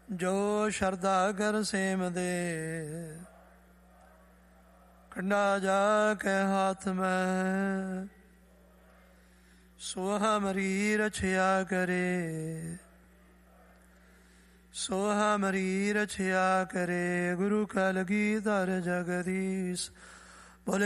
ਜੋ ਸ਼ਰਧਾ ਕਰ ਸੇਮ ਦੇ, ਕੰਡਾ ਜਾ ਕੇ ਹਾਥ ਮੈਂ, ਸੋ ਹਮਰੀ ਰਛਿਆ ਕਰੇ, ਸੋ ਹਮਰੀ ਰਛਿਆ ਕਰੇ। ਗੁਰੂ ਕਲਗੀਧਰ ਜਗਦੀਸ਼